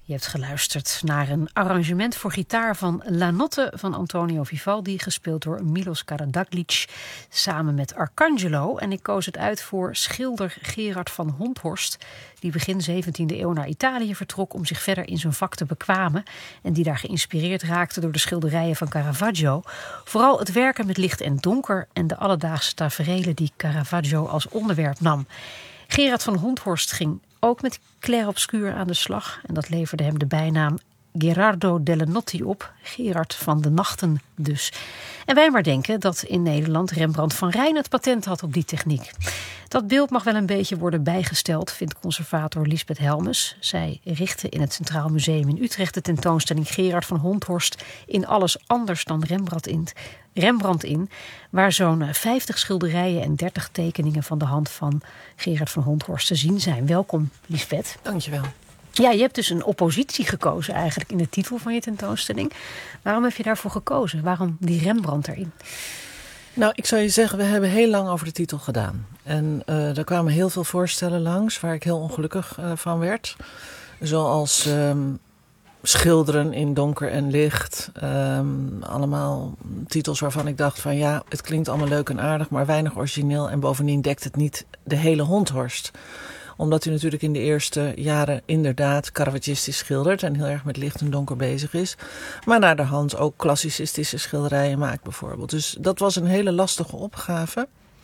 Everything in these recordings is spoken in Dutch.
Je hebt geluisterd naar een arrangement voor gitaar van La Notte van Antonio Vivaldi, gespeeld door Milos Karađagić samen met Arcangelo. En ik koos het uit voor schilder Gerard van Honthorst, die begin 17e eeuw naar Italië vertrok om zich verder in zijn vak te bekwamen en die daar geïnspireerd raakte door de schilderijen van Caravaggio. Vooral het werken met licht en donker en de alledaagse taferelen die Caravaggio als onderwerp nam. Gerard van Honthorst ging ook met clair-obscuur aan de slag. En dat leverde hem de bijnaam Gherardo delle Notti op. Gerard van de Nachten dus. En wij maar denken dat in Nederland Rembrandt van Rijn het patent had op die techniek. Dat beeld mag wel een beetje worden bijgesteld, vindt conservator Lisbeth Helmes. Zij richtte in het Centraal Museum in Utrecht de tentoonstelling Gerard van Honthorst in alles anders dan Rembrandt in, waar zo'n 50 schilderijen en 30 tekeningen van de hand van Gerard van Honthorst te zien zijn. Welkom, Lisbeth. Dankjewel. Ja, je hebt dus een oppositie gekozen eigenlijk in de titel van je tentoonstelling. Waarom heb je daarvoor gekozen? Waarom die Rembrandt erin? Nou, ik zou je zeggen, we hebben heel lang over de titel gedaan. En er kwamen heel veel voorstellen langs waar ik heel ongelukkig van werd. Zoals schilderen in donker en licht. Allemaal titels waarvan ik dacht van ja, het klinkt allemaal leuk en aardig, maar weinig origineel. En bovendien dekt het niet de hele Honthorst. Omdat hij natuurlijk in de eerste jaren inderdaad Caravaggistisch schildert en heel erg met licht en donker bezig is. Maar naar de hand ook klassicistische schilderijen maakt bijvoorbeeld. Dus dat was een hele lastige opgave.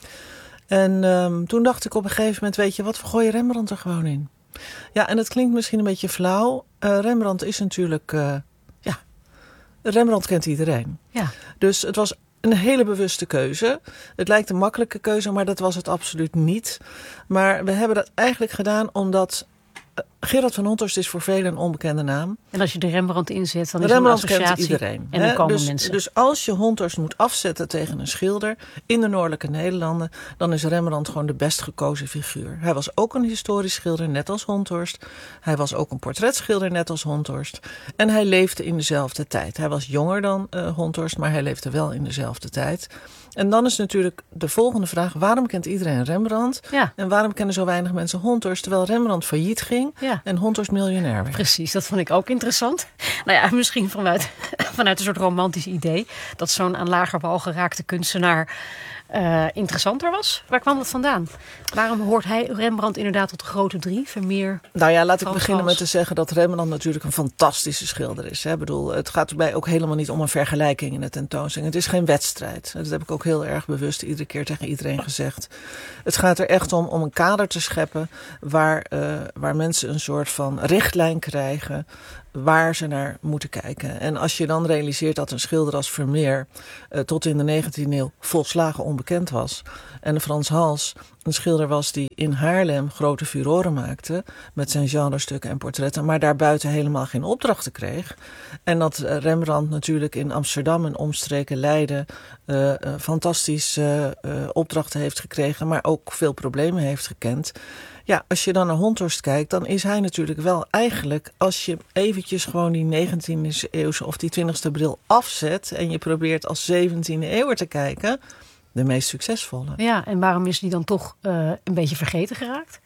En toen dacht ik op een gegeven moment, weet je wat, we gooien Rembrandt er gewoon in. Ja, en het klinkt misschien een beetje flauw. Rembrandt is natuurlijk, Rembrandt kent iedereen. Ja. Dus het was een hele bewuste keuze. Het lijkt een makkelijke keuze, maar dat was het absoluut niet. Maar we hebben dat eigenlijk gedaan omdat Gerard van Honthorst is voor velen een onbekende naam. En als je de Rembrandt inzet, dan is Rembrandt het een associatie. kent iedereen. En dan komen mensen. Dus als je Honthorst moet afzetten tegen een schilder in de noordelijke Nederlanden, dan is Rembrandt gewoon de best gekozen figuur. Hij was ook een historisch schilder, net als Honthorst. Hij was ook een portretschilder, net als Honthorst. En hij leefde in dezelfde tijd. Hij was jonger dan Honthorst, maar hij leefde wel in dezelfde tijd. En dan is natuurlijk de volgende vraag, waarom kent iedereen Rembrandt? Ja. En waarom kennen zo weinig mensen Honthorst, terwijl Rembrandt failliet ging en Honthorst miljonair werd? Precies, dat vond ik ook interessant. Nou ja, misschien vanuit een soort romantisch idee dat zo'n aan lager wal geraakte kunstenaar interessanter was. Waar kwam dat vandaan? Waarom hoort Rembrandt inderdaad tot de grote drie? Vermeer. Nou ja, laat ik beginnen met te zeggen dat Rembrandt natuurlijk een fantastische schilder is. Ik bedoel, het gaat erbij ook helemaal niet om een vergelijking in de tentoonstelling. Het is geen wedstrijd. Dat heb ik ook heel erg bewust iedere keer tegen iedereen gezegd. Het gaat er echt om een kader te scheppen waar mensen een soort van richtlijn krijgen waar ze naar moeten kijken. En als je dan realiseert dat een schilder als Vermeer tot in de 19e eeuw volslagen onbekend was. En Frans Hals een schilder was die in Haarlem grote furoren maakte met zijn genrestukken en portretten, maar daarbuiten helemaal geen opdrachten kreeg. En dat Rembrandt natuurlijk in Amsterdam en omstreken Leiden fantastische opdrachten heeft gekregen, maar ook veel problemen heeft gekend. Ja, als je dan naar Honthorst kijkt, dan is hij natuurlijk wel eigenlijk, als je eventjes gewoon die 19e eeuwse of die 20e bril afzet en je probeert als 17e eeuwer te kijken, de meest succesvolle. Ja, en waarom is die dan toch een beetje vergeten geraakt?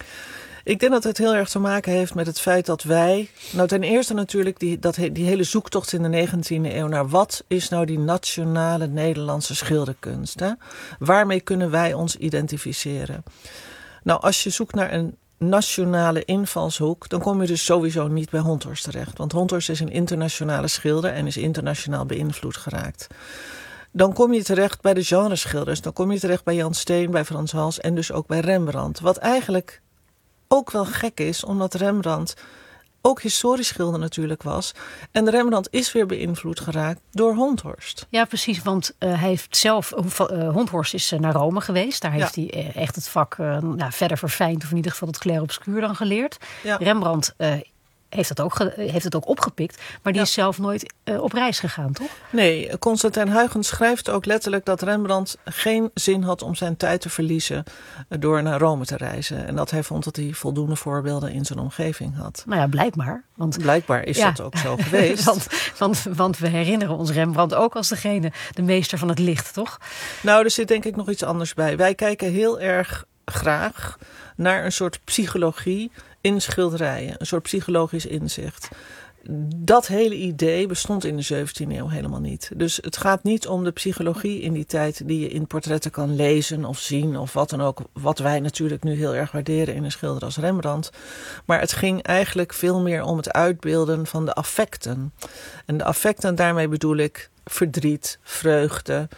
Ik denk dat het heel erg te maken heeft met het feit dat wij, nou ten eerste natuurlijk die hele zoektocht in de 19e eeuw naar wat is nou die nationale Nederlandse schilderkunst? Hè? Waarmee kunnen wij ons identificeren? Nou, als je zoekt naar een nationale invalshoek, dan kom je dus sowieso niet bij Honthorst terecht. Want Honthorst is een internationale schilder en is internationaal beïnvloed geraakt. Dan kom je terecht bij de genreschilders. Dan kom je terecht bij Jan Steen, bij Frans Hals en dus ook bij Rembrandt. Wat eigenlijk ook wel gek is, omdat Rembrandt ook historisch schilder natuurlijk was. En Rembrandt is weer beïnvloed geraakt door Honthorst. Ja, precies, want hij heeft zelf, Honthorst is naar Rome geweest. Daar heeft hij echt het vak verder verfijnd, of in ieder geval het clair-obscuur dan geleerd. Ja. Rembrandt heeft het ook opgepikt, maar die is zelf nooit op reis gegaan, toch? Nee, Constantijn Huygens schrijft ook letterlijk dat Rembrandt geen zin had om zijn tijd te verliezen door naar Rome te reizen. En dat hij vond dat hij voldoende voorbeelden in zijn omgeving had. Nou ja, blijkbaar. Blijkbaar is dat ook zo geweest. want we herinneren ons Rembrandt ook als de meester van het licht, toch? Nou, er zit denk ik nog iets anders bij. Wij kijken heel erg graag naar een soort psychologie in schilderijen. Een soort psychologisch inzicht. Dat hele idee bestond in de 17e eeuw helemaal niet. Dus het gaat niet om de psychologie in die tijd die je in portretten kan lezen of zien of wat dan ook. Wat wij natuurlijk nu heel erg waarderen in een schilder als Rembrandt. Maar het ging eigenlijk veel meer om het uitbeelden van de affecten. En de affecten, daarmee bedoel ik verdriet, vreugde,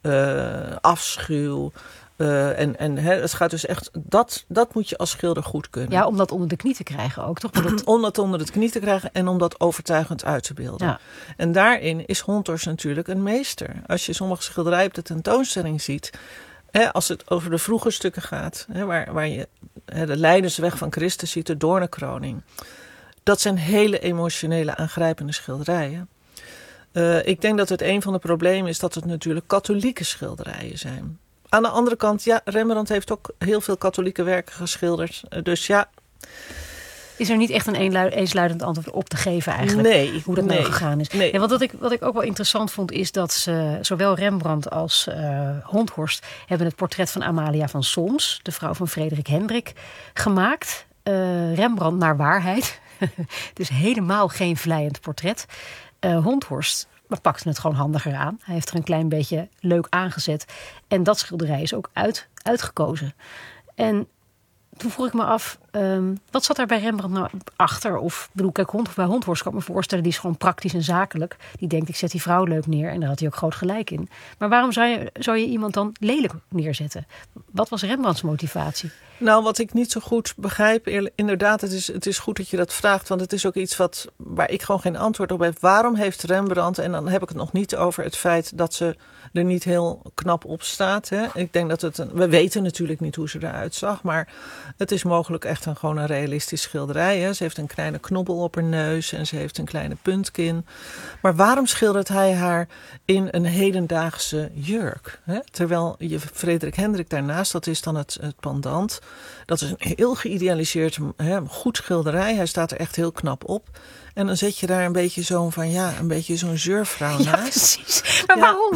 afschuw. Het gaat dus echt, dat moet je als schilder goed kunnen. Ja, om dat onder de knie te krijgen ook, toch? Om dat onder de knie te krijgen en om dat overtuigend uit te beelden. Ja. En daarin is Honthorst natuurlijk een meester. Als je sommige schilderijen op de tentoonstelling ziet, als het over de vroege stukken gaat, waar je de Lijdensweg van Christus ziet, de Doornenkroning. Dat zijn hele emotionele, aangrijpende schilderijen. Ik denk dat het een van de problemen is dat het natuurlijk katholieke schilderijen zijn. Aan de andere kant, ja, Rembrandt heeft ook heel veel katholieke werken geschilderd. Dus ja. Is er niet echt een eensluidend antwoord op te geven eigenlijk? Nee. Hoe dat nou gegaan is. Nee. Ja, want wat ik ook wel interessant vond is dat zowel Rembrandt als Honthorst hebben het portret van Amalia van Solms, de vrouw van Frederik Hendrik, gemaakt. Rembrandt naar waarheid. Dus helemaal geen vleiend portret. Honthorst pakte het gewoon handiger aan. Hij heeft er een klein beetje leuk aangezet. En dat schilderij is ook uitgekozen. En toen vroeg ik me af, wat zat daar bij Rembrandt nou achter? Of bedoel, kijk, bij Honthorst kan ik me voorstellen, die is gewoon praktisch en zakelijk. Die denkt, ik zet die vrouw leuk neer. En daar had hij ook groot gelijk in. Maar waarom zou je iemand dan lelijk neerzetten? Wat was Rembrandts motivatie? Nou, wat ik niet zo goed begrijp, inderdaad, het is goed dat je dat vraagt. Want het is ook iets waar ik gewoon geen antwoord op heb. Waarom heeft Rembrandt, en dan heb ik het nog niet over het feit dat ze er niet heel knap op staat. Hè? Ik denk dat we weten natuurlijk niet hoe ze eruit zag. Maar het is mogelijk echt gewoon een realistisch schilderij. Hè? Ze heeft een kleine knobbel op haar neus en ze heeft een kleine puntkin. Maar waarom schildert hij haar in een hedendaagse jurk? Hè? Terwijl je Frederik Hendrik daarnaast, dat is dan het pendant. Dat is een heel geïdealiseerd, goed schilderij. Hij staat er echt heel knap op. En dan zet je daar een beetje zo'n zeurvrouw naast. Ja, precies. Maar waarom?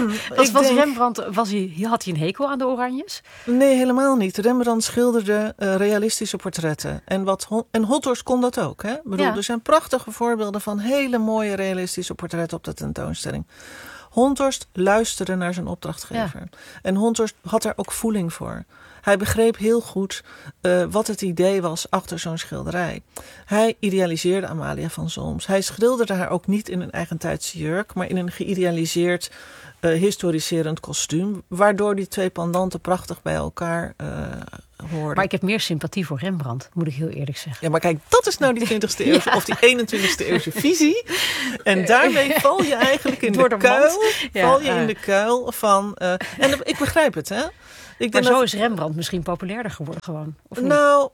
Ja. Rembrandt, had hij een hekel aan de oranjes? Nee, helemaal niet. Rembrandt schilderde realistische portretten. En Honthorst kon dat ook. Hè? Er zijn prachtige voorbeelden van hele mooie realistische portretten op de tentoonstelling. Honthorst luisterde naar zijn opdrachtgever. Ja. En Honthorst had er ook voeling voor. Hij begreep heel goed wat het idee was achter zo'n schilderij. Hij idealiseerde Amalia van Solms. Hij schilderde haar ook niet in een eigentijdse jurk, maar in een geïdealiseerd, historiserend kostuum. Waardoor die twee pendanten prachtig bij elkaar hoorden. Maar ik heb meer sympathie voor Rembrandt, moet ik heel eerlijk zeggen. Ja, maar kijk, dat is nou die 20e eeuwse of die 21e eeuwse visie. En daarmee val je eigenlijk in de kuil. Val je in de kuil van. En ik begrijp het, hè? Maar zo is Rembrandt misschien populairder geworden gewoon. Of niet? Nou,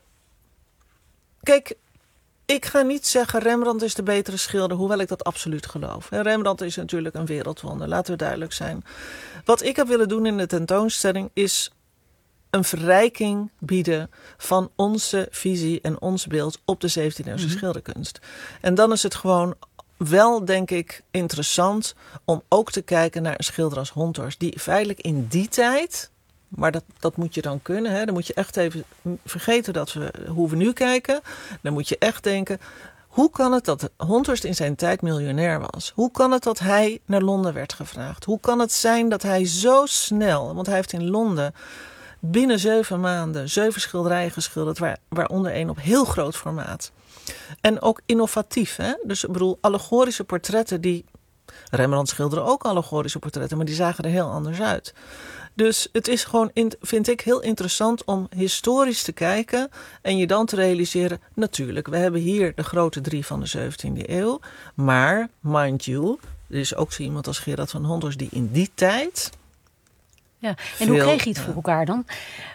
kijk, ik ga niet zeggen Rembrandt is de betere schilder, hoewel ik dat absoluut geloof. Rembrandt is natuurlijk een wereldwonder, laten we duidelijk zijn. Wat ik heb willen doen in de tentoonstelling is een verrijking bieden van onze visie en ons beeld op de 17e-eeuwse schilderkunst. En dan is het gewoon wel, denk ik, interessant om ook te kijken naar een schilder als Honthorst, die feitelijk in die tijd, maar dat moet je dan kunnen. Hè? Dan moet je echt even vergeten hoe we nu kijken. Dan moet je echt denken, hoe kan het dat Honthorst in zijn tijd miljonair was? Hoe kan het dat hij naar Londen werd gevraagd? Hoe kan het zijn dat hij zo snel, want hij heeft in Londen binnen 7 maanden 7 schilderijen geschilderd, waaronder één op heel groot formaat. En ook innovatief. Hè? Dus ik bedoel, allegorische portretten Rembrandt schilderde ook allegorische portretten, maar die zagen er heel anders uit. Dus het is gewoon, vind ik, heel interessant om historisch te kijken en je dan te realiseren, natuurlijk, we hebben hier de grote 3 van de 17e eeuw. Maar, mind you, er is ook zo iemand als Gerard van Honthorst die in die tijd. Ja, en hoe kreeg hij het voor elkaar dan?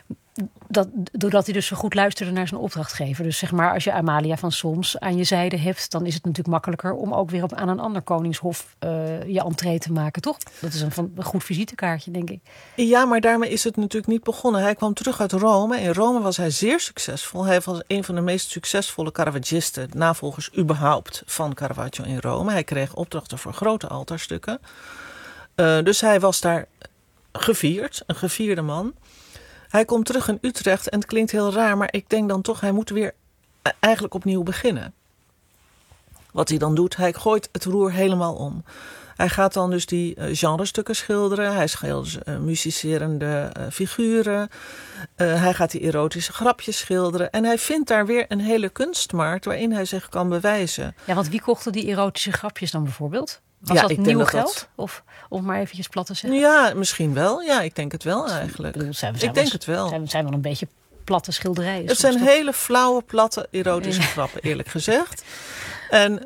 Doordat hij dus zo goed luisterde naar zijn opdrachtgever. Dus zeg maar, als je Amalia van Solms aan je zijde hebt, dan is het natuurlijk makkelijker om ook weer aan een ander koningshof je entree te maken, toch? Dat is een goed visitekaartje, denk ik. Ja, maar daarmee is het natuurlijk niet begonnen. Hij kwam terug uit Rome. In Rome was hij zeer succesvol. Hij was een van de meest succesvolle Caravaggisten, navolgers überhaupt van Caravaggio in Rome. Hij kreeg opdrachten voor grote altaarstukken. Dus hij was daar gevierd, een gevierde man. Hij komt terug in Utrecht en het klinkt heel raar, maar ik denk dan toch, hij moet weer eigenlijk opnieuw beginnen. Wat hij dan doet, hij gooit het roer helemaal om. Hij gaat dan dus die genrestukken schilderen. Hij schildert musicerende figuren. Hij gaat die erotische grapjes schilderen. En hij vindt daar weer een hele kunstmarkt waarin hij zich kan bewijzen. Ja, want wie kochten die erotische grapjes dan bijvoorbeeld? Was dat nieuw geld? Of om maar eventjes plat te zeggen? Ja, misschien wel. Ja, ik denk het wel eigenlijk. Ik denk het wel. Zijn wel een beetje platte schilderijen. Het zijn hele flauwe, platte erotische grappen, eerlijk gezegd. En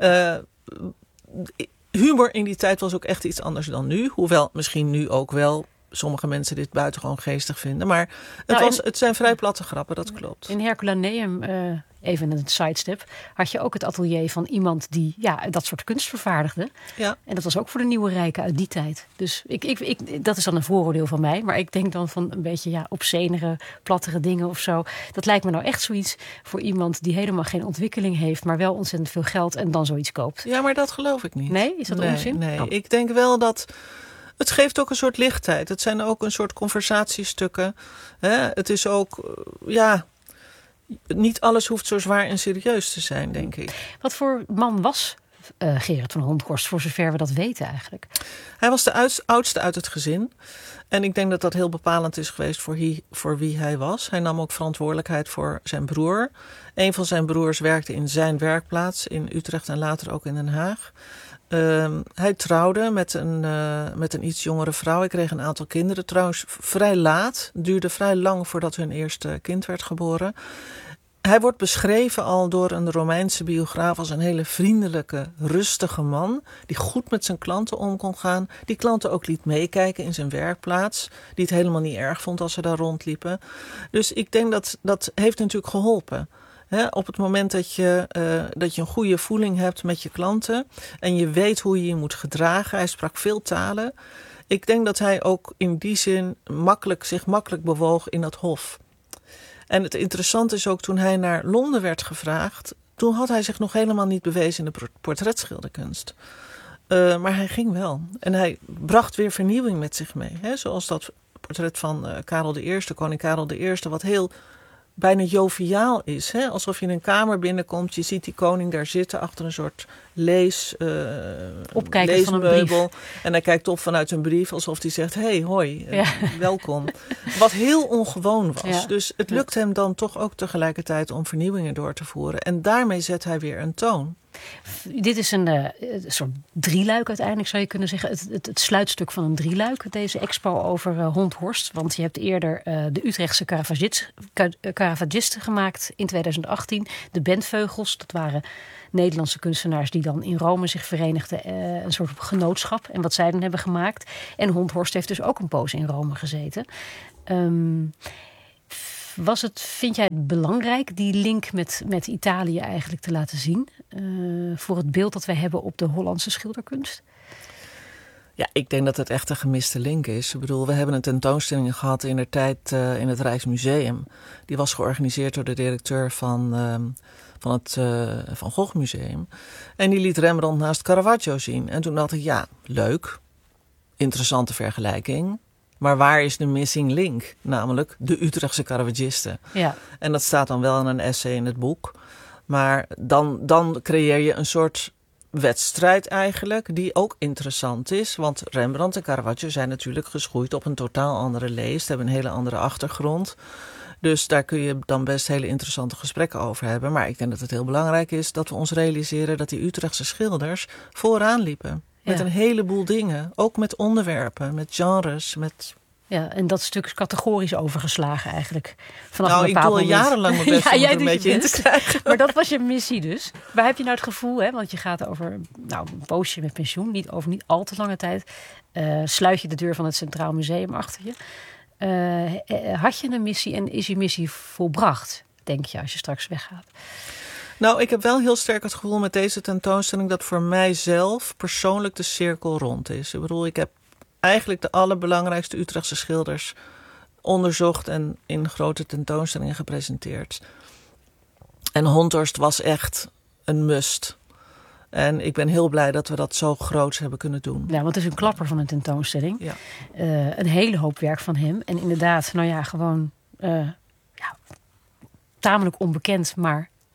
humor in die tijd was ook echt iets anders dan nu. Hoewel misschien nu ook wel sommige mensen dit buitengewoon geestig vinden. Maar het zijn vrij platte grappen, dat klopt. In Herculaneum, even een sidestep, had je ook het atelier van iemand die dat soort kunst vervaardigde. Ja. En dat was ook voor de nieuwe rijken uit die tijd. Dus dat is dan een vooroordeel van mij. Maar ik denk dan van een beetje obscenere, plattere dingen of zo. Dat lijkt me nou echt zoiets voor iemand die helemaal geen ontwikkeling heeft, maar wel ontzettend veel geld en dan zoiets koopt. Ja, maar dat geloof ik niet. Nee? Is dat onzin? Nee, ik denk wel dat het geeft ook een soort lichtheid. Het zijn ook een soort conversatiestukken. Het is ook, niet alles hoeft zo zwaar en serieus te zijn, denk ik. Wat voor man was Gerard van Honthorst, voor zover we dat weten eigenlijk? Hij was de oudste uit het gezin. En ik denk dat dat heel bepalend is geweest voor wie hij was. Hij nam ook verantwoordelijkheid voor zijn broer. Een van zijn broers werkte in zijn werkplaats in Utrecht en later ook in Den Haag. Hij trouwde met een iets jongere vrouw. Hij kreeg een aantal kinderen, trouwens vrij laat. Het duurde vrij lang voordat hun eerste kind werd geboren. Hij wordt beschreven al door een Romeinse biograaf als een hele vriendelijke, rustige man. Die goed met zijn klanten om kon gaan. Die klanten ook liet meekijken in zijn werkplaats. Die het helemaal niet erg vond als ze daar rondliepen. Dus ik denk dat heeft natuurlijk geholpen. Op het moment dat je een goede voeling hebt met je klanten en je weet hoe je je moet gedragen. Hij sprak veel talen. Ik denk dat hij ook in die zin zich makkelijk bewoog in dat hof. En het interessante is ook, toen hij naar Londen werd gevraagd, toen had hij zich nog helemaal niet bewezen in de portretschilderkunst. Maar hij ging wel. En hij bracht weer vernieuwing met zich mee. Zoals dat portret van Karel I, koning Karel I, wat heel bijna joviaal is. Alsof je in een kamer binnenkomt, je ziet die koning daar zitten achter een soort leesmeubel. En hij kijkt op vanuit een brief alsof hij zegt, hey, hoi, welkom. Wat heel ongewoon was. Ja. Dus het lukt hem dan toch ook tegelijkertijd om vernieuwingen door te voeren. En daarmee zet hij weer een toon. Dit is een soort drieluik uiteindelijk, zou je kunnen zeggen. Het sluitstuk van een drieluik, deze expo over Honthorst. Want je hebt eerder de Utrechtse Caravagisten gemaakt in 2018. De Bentveugels, dat waren Nederlandse kunstenaars die dan in Rome zich verenigden. Een soort genootschap en wat zij dan hebben gemaakt. En Honthorst heeft dus ook een poos in Rome gezeten. Vind jij het belangrijk die link met Italië eigenlijk te laten zien? Voor het beeld dat wij hebben op de Hollandse schilderkunst? Ja, ik denk dat het echt een gemiste link is. Ik bedoel, we hebben een tentoonstelling gehad in de tijd in het Rijksmuseum. Die was georganiseerd door de directeur van het Van Gogh Museum. En die liet Rembrandt naast Caravaggio zien. En toen dacht ik, ja, leuk. Interessante vergelijking. Maar waar is de missing link? Namelijk de Utrechtse Caravagisten. Ja. En dat staat dan wel in een essay in het boek. Maar dan creëer je een soort wedstrijd eigenlijk, die ook interessant is. Want Rembrandt en Caravaggio zijn natuurlijk geschoeid op een totaal andere leest. Hebben een hele andere achtergrond. Dus daar kun je dan best hele interessante gesprekken over hebben. Maar ik denk dat het heel belangrijk is dat we ons realiseren dat die Utrechtse schilders vooraan liepen. Met een heleboel dingen. Ook met onderwerpen, met genres, met... Ja, en dat stuk is categorisch overgeslagen eigenlijk. Vanaf ik doe al jarenlang mijn best om er een beetje in te krijgen. Maar dat was je missie dus. Waar heb je nou het gevoel, want je gaat over een poosje met pensioen, niet al te lange tijd. Sluit je de deur van het Centraal Museum achter je. Had je een missie en is je missie volbracht, denk je, als je straks weggaat? Nou, ik heb wel heel sterk het gevoel met deze tentoonstelling dat voor mijzelf persoonlijk de cirkel rond is. Ik bedoel, ik heb eigenlijk de allerbelangrijkste Utrechtse schilders onderzocht en in grote tentoonstellingen gepresenteerd. En Honthorst was echt een must. En ik ben heel blij dat we dat zo groots hebben kunnen doen. Ja, want het is een klapper van een tentoonstelling. Ja. Een hele hoop werk van hem. En inderdaad, gewoon tamelijk onbekend, maar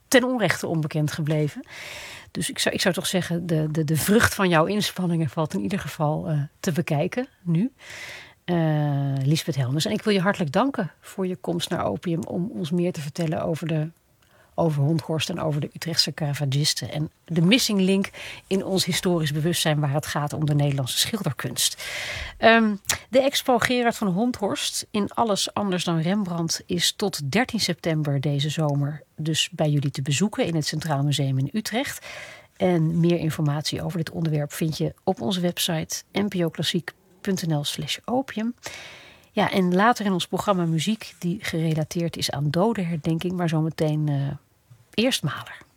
ten onrechte onbekend gebleven. Dus ik zou toch zeggen, de vrucht van jouw inspanningen valt in ieder geval te bekijken nu. Liesbeth Helmers. En ik wil je hartelijk danken voor je komst naar Opium om ons meer te vertellen over Honthorst en over de Utrechtse Caravagisten. En de missing link in ons historisch bewustzijn waar het gaat om de Nederlandse schilderkunst. De expo Gerard van Honthorst in Alles anders dan Rembrandt is tot 13 september deze zomer dus bij jullie te bezoeken in het Centraal Museum in Utrecht. En meer informatie over dit onderwerp vind je op onze website npoklassiek.nl/opium. Ja, en later in ons programma muziek die gerelateerd is aan dodenherdenking, maar zometeen eerst Mahler.